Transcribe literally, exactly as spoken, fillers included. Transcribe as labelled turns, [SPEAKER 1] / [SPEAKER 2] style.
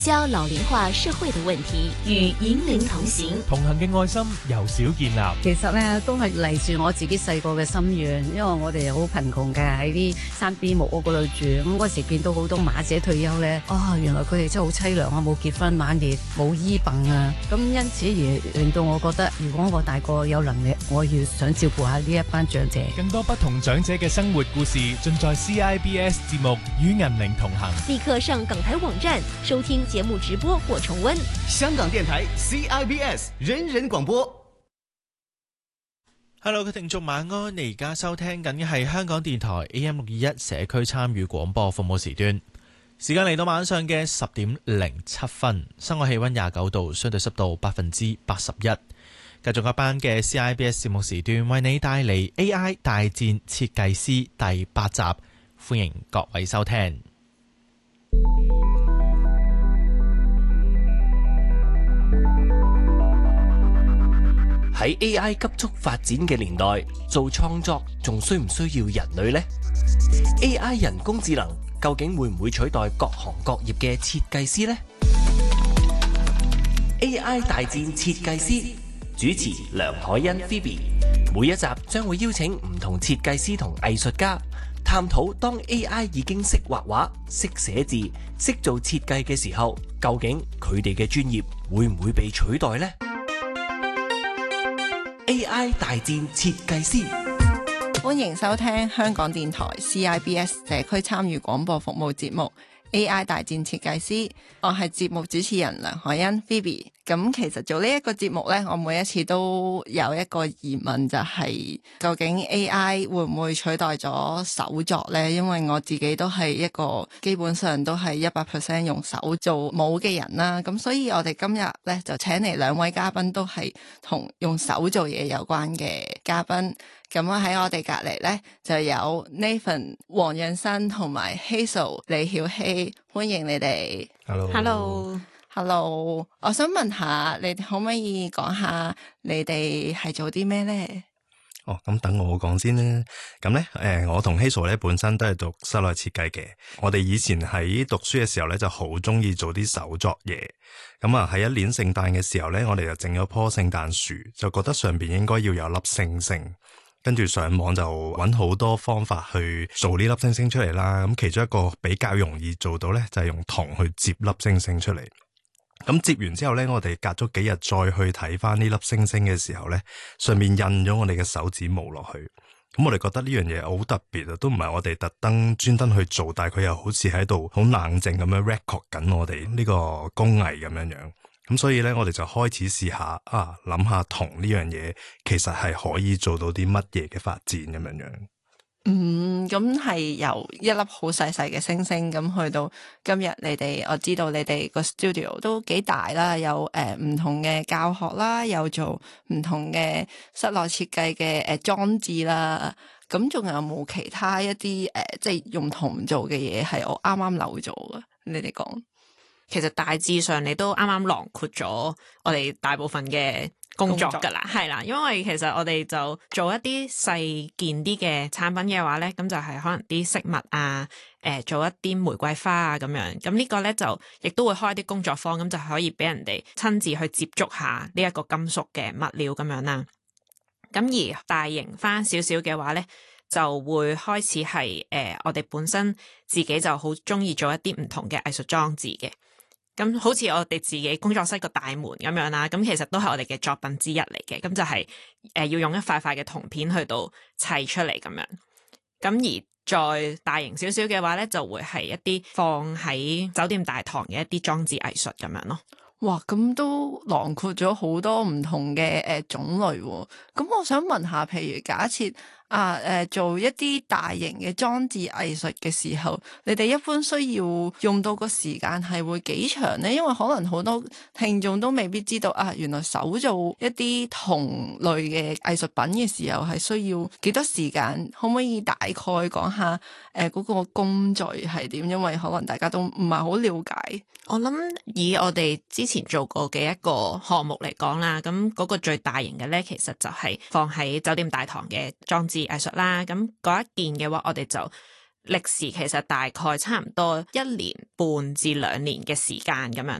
[SPEAKER 1] 教老齡化社會的問題，與引領同行，
[SPEAKER 2] 同行嘅愛心由小建立。
[SPEAKER 3] 其實咧都係嚟自我自己細個嘅心願，因為我哋好貧窮嘅，喺啲山邊木屋嗰度住。咁嗰時見到好多馬姐退休咧，啊、哦，原來佢哋真係好淒涼啊，冇結婚晚年冇醫病啊。咁因此而令到我覺得，如果我大個有能力，我要想照顧下呢一班長者。
[SPEAKER 2] 更多不同長者嘅生活故事，盡在 C I B S 節目與銀齡同行。
[SPEAKER 1] 立刻上港台網站收聽節目直播或重溫。
[SPEAKER 4] 香港電台 C I B S 人人廣播。
[SPEAKER 5] Hello， 聽眾晚安，你而家收聽緊嘅係香港電台 A M 六二一社區參與廣播服務時段。時間嚟到晚上嘅十點零七分，室外氣溫廿九度，相對濕度百分之八十一。繼續一班嘅 C I B S 節目時段，為你帶嚟 A I 大戰設計師第八集，歡迎各位收聽。
[SPEAKER 6] 喺 A I 急速發展嘅年代，做創作仲需唔需要人類呢？ A I 人工智能究竟會唔會取代各行各業嘅設計師呢？ A I 大戰設計師，主持梁凱欣 Phoebe， 每一集將會邀請唔同設計師同藝術家，探討當 A I 已經識畫畫、識寫字、識做設計嘅時候，究竟佢哋嘅專業會唔會被取代呢？A I 大戰設計師，
[SPEAKER 7] 歡迎收聽香港電台 C I B S 社區參與廣播服務節目 A I 大戰設計師，我係節目主持人梁凱欣 Phoebe。咁其實做呢一個節目呢，我每一次都有一個疑問，就係究竟 A I 會唔會取代咗手作呢？因為我自己都係一個基本上都係一百 percent 用手做帽嘅人啦。咁所以我哋今日呢，就請嚟兩位嘉賓，都係同用手做嘢有關嘅嘉賓。咁喺我哋隔籬呢，就有 Nathan 黃潤生同埋 Hazel 李曉希，歡迎你哋。
[SPEAKER 8] Hello，Hello。
[SPEAKER 7] Hello， 我想問下你哋可唔可以講下你哋係做啲咩呢？
[SPEAKER 8] 哦，咁等我講先啦。咁咧，誒，我同 Hazel 咧本身都係讀室內設計嘅。我哋以前喺讀書嘅時候咧，就好中意做啲手作嘢。咁啊，喺一年聖誕嘅時候咧，我哋就整咗棵聖誕樹，就覺得上邊應該要有粒星星。跟住上網就揾好多方法去做呢粒星星出嚟啦。咁其中一個比較容易做到咧，就係用銅去接粒星星出嚟。咁接完之後咧，我哋隔咗幾日再去睇翻呢粒星星嘅時候咧，上面印咗我哋嘅手指模落去。咁我哋覺得呢樣嘢好特別啊，都唔係我哋特登專登去做，但係佢又好似喺度好冷靜咁樣 record 緊我哋呢個工藝咁樣樣。咁所以咧，我哋就開始試下啊，諗下銅呢樣嘢其實係可以做到啲乜嘢嘅發展咁樣樣。
[SPEAKER 7] 嗯，咁係由一粒好細細嘅星星咁去到今日，你哋我知道你哋個 studio 都幾大啦，有誒唔同嘅教學啦，有做唔同嘅室內設計嘅誒裝置啦。咁仲有冇其他一啲誒、呃、即係用銅做嘅嘢係我啱啱漏咗嘅？你哋講。
[SPEAKER 9] 其實大致上你都啱啱囊括咗我哋大部分嘅工作噶啦，係啦，因為其實我哋就做一啲細件啲嘅產品嘅話咧，咁就係可能啲飾物啊，誒、呃、做一啲玫瑰花啊咁樣，咁呢個咧就亦都會開啲工作坊，咁就可以俾人哋親自去接觸下呢一個金屬嘅物料咁樣啦。咁而大型翻少少嘅話咧，就會開始係誒、呃、我哋本身自己就好中意做一啲唔同嘅藝術裝置嘅。咁好似我哋自己工作室個大門咁樣啦，咁其實都係我哋嘅作品之一嚟嘅，咁就係、是、誒、呃、要用一塊塊嘅銅片去到砌出嚟咁樣。咁而再大型少少嘅話咧，就會係一啲放喺酒店大堂嘅一啲裝置藝術咁樣咯。
[SPEAKER 7] 哇，咁都囊括咗好多唔同嘅誒、呃、種類喎。咁我想問下，譬如假設啊誒、呃、做一啲大型嘅裝置藝術嘅時候，你哋一般需要用到個時間係會幾長呢？因為可能好多聽眾都未必知道啊，原來手做一啲銅類嘅藝術品嘅時候係需要幾多時間？可唔可以大概講下誒嗰、呃嗰個工序係點？因為可能大家都唔係好了解。
[SPEAKER 9] 我諗以我哋之前做過嘅一個項目嚟講啦，咁嗰個最大型嘅咧，其實就係放喺酒店大堂嘅裝置藝術啦。咁嗰一件嘅話，我哋就歷時其實大概差唔多一年半至兩年嘅時間咁樣